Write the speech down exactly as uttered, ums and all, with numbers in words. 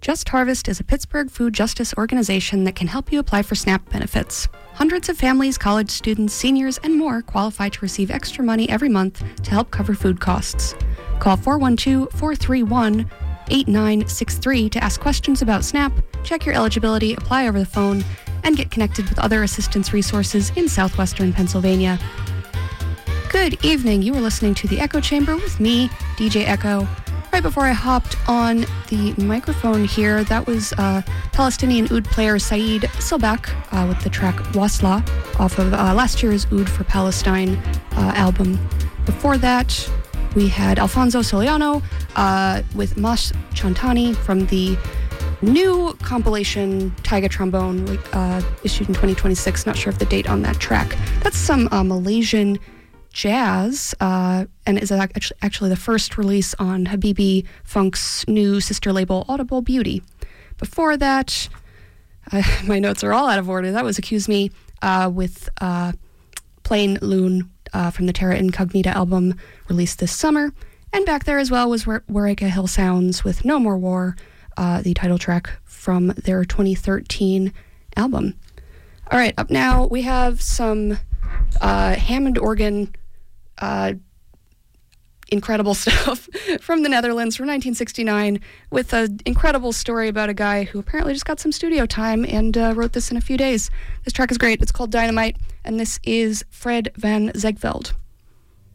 Just Harvest is a Pittsburgh food justice organization that can help you apply for SNAP benefits. Hundreds of families, college students, seniors, and more qualify to receive extra money every month to help cover food costs. Call four one two, four three one, eight nine six three to ask questions about SNAP, check your eligibility, apply over the phone, and get connected with other assistance resources in southwestern Pennsylvania. Good evening. You are listening to The Echo Chamber with me, D J Echo. Right before I hopped on the microphone here, that was uh, Palestinian oud player Saeed Silbak uh, with the track Wasla off of uh, last year's Oud for Palestine uh, album. Before that, we had Alfonso Soliano uh, with Mas Chantani from the new compilation Taiga Trombone uh, issued in twenty twenty-six. Not sure of the date on that track. That's some uh, Malaysian jazz, uh, and is actually, actually the first release on Habibi Funk's new sister label, Audible Beauty. Before that, uh, my notes are all out of order. That was Accuse Me uh, with uh, Plain Loon uh, from the Terra Incognita album released this summer. And back there as well was Wareka Hill Sounds with No More War, uh, the title track from their twenty thirteen album. All right, up now we have some uh, Hammond organ Uh, incredible stuff from the Netherlands from nineteen sixty-nine with an incredible story about a guy who apparently just got some studio time and uh, wrote this in a few days. This track is great. It's called Dynamite, and this is Fred van Zegveld.